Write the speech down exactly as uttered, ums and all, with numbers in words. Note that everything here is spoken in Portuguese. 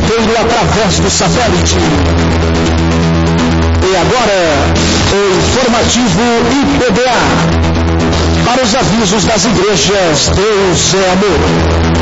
inteiro através do satélite. E agora, o informativo I P B A. Para os avisos das igrejas, Deus é amor.